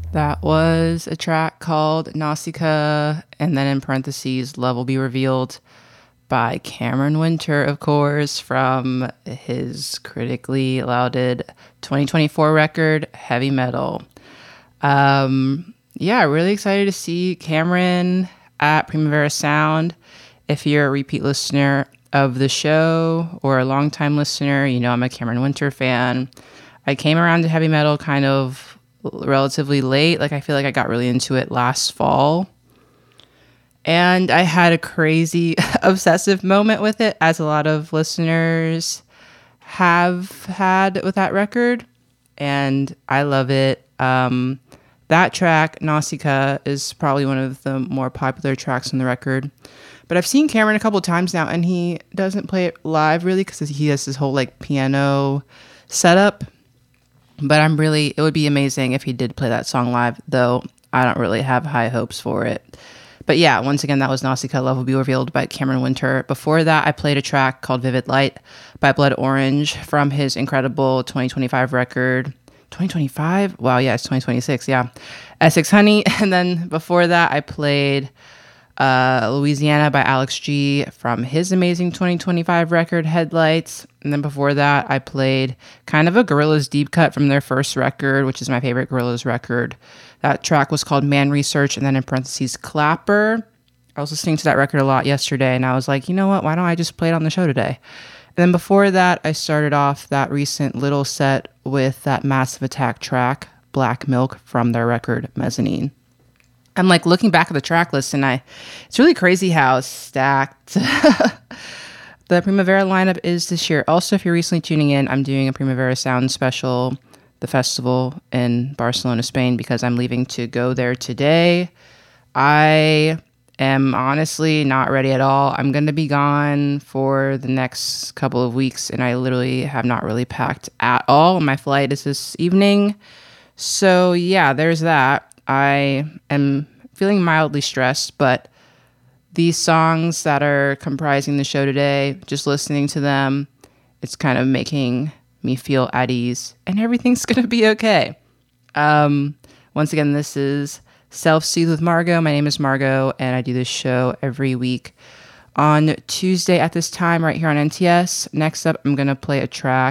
That was a track called Nausicaa, and then in parentheses, Love Will Be Revealed by Cameron Winter, of course, from his critically lauded 2024 record, Heavy Metal. Yeah, really excited to see Cameron at Primavera Sound. If you're a repeat listener of the show or a longtime listener, you know I'm a Cameron Winter fan. I came around to heavy metal kind of relatively late. Like, I feel like I got really into it last fall. And I had a crazy obsessive moment with it, as a lot of listeners have had with that record. And I love it. That track, Nausicaa, is probably one of the more popular tracks on the record. But I've seen Cameron a couple times now, and he doesn't play it live really because he has this whole like piano setup. But it would be amazing if he did play that song live, though I don't really have high hopes for it. But yeah, once again, that was Nausicaa, Love Will Be Revealed by Cameron Winter. Before that, I played a track called Vivid Light by Blood Orange from his incredible 2025 record. 2025? Wow, yeah, it's 2026, yeah. Essex Honey. And then before that, I played Louisiana by Alex G from his amazing 2025 record, Headlights. And then before that, I played kind of a Gorillaz deep cut from their first record, which is my favorite Gorillaz record. That track was called Man Research, and then in parentheses, Clapper. I was listening to that record a lot yesterday, and I was like, you know what? Why don't I just play it on the show today? And then before that, I started off that recent little set with that Massive Attack track, Black Milk, from their record, Mezzanine. I'm like looking back at the track list, and it's really crazy how stacked the Primavera lineup is this year. Also, if you're recently tuning in, I'm doing a Primavera Sound special, the festival in Barcelona, Spain, because I'm leaving to go there today. I am honestly not ready at all. I'm going to be gone for the next couple of weeks, and I literally have not really packed at all. My flight is this evening. So yeah, there's that. I am feeling mildly stressed, but these songs that are comprising the show today, just listening to them, it's kind of making me feel at ease, and everything's going to be okay. Once again, this is Self-Soothe with Margot. My name is Margot, and I do this show every week on Tuesday at this time right here on NTS. Next up, I'm going to play a track